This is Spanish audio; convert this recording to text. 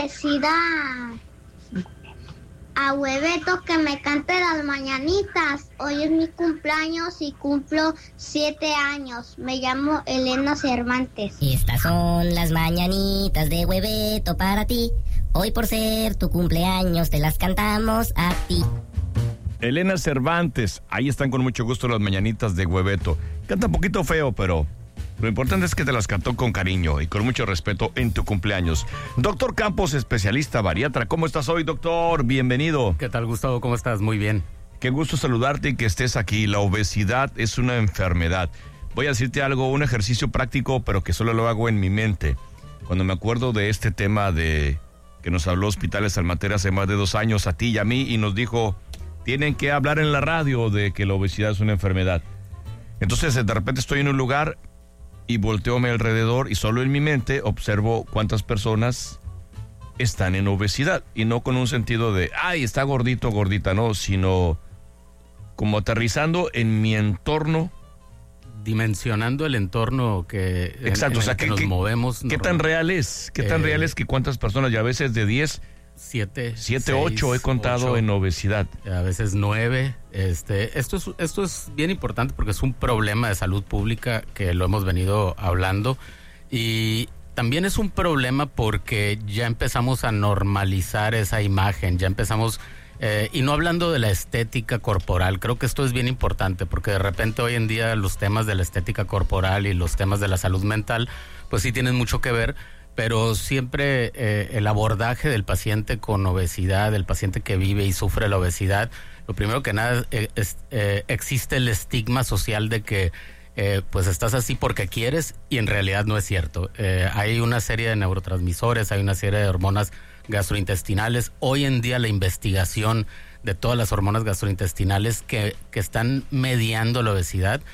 decir a Hueveto que me cante las mañanitas. Hoy es mi cumpleaños y cumplo 7 años. Me llamo Elena Cervantes. Estas son las mañanitas de Hueveto para ti. Hoy por ser tu cumpleaños te las cantamos a ti. Elena Cervantes, ahí están con mucho gusto las mañanitas de Hueveto. Canta un poquito feo, pero lo importante es que te las cantó con cariño y con mucho respeto en tu cumpleaños. Doctor Campos, especialista bariatra, ¿cómo estás hoy, doctor? Bienvenido. ¿Qué tal, Gustavo? ¿Cómo estás? Muy bien. Qué gusto saludarte y que estés aquí. La obesidad es una enfermedad. Voy a decirte algo, un ejercicio práctico, pero que solo lo hago en mi mente. Cuando me acuerdo de este tema de que nos habló Hospitales Almater hace más de 2 años, a ti y a mí, y nos dijo, tienen que hablar en la radio de que la obesidad es una enfermedad. Entonces, de repente estoy en un lugar y volteo a mi alrededor y solo en mi mente observo cuántas personas están en obesidad. Y no con un sentido de, ay, está gordito, gordita, no, sino como aterrizando en mi entorno. Dimensionando el entorno que, exacto, en el que nos movemos. ¿Qué tan real es? ¿Qué tan real es que cuántas personas, y a veces de 10... 7, 8 he contado 8, en obesidad. A veces 9. Esto es bien importante porque es un problema de salud pública que lo hemos venido hablando. Y también es un problema porque ya empezamos a normalizar esa imagen, ya empezamos... y no hablando de la estética corporal, creo que esto es bien importante porque de repente hoy en día los temas de la estética corporal y los temas de la salud mental, pues sí tienen mucho que ver, pero siempre el abordaje del paciente con obesidad, del paciente que vive y sufre la obesidad, lo primero que nada existe el estigma social de que pues estás así porque quieres y en realidad no es cierto. Hay una serie de neurotransmisores, hay una serie de hormonas gastrointestinales. Hoy en día la investigación de todas las hormonas gastrointestinales que están mediando la obesidad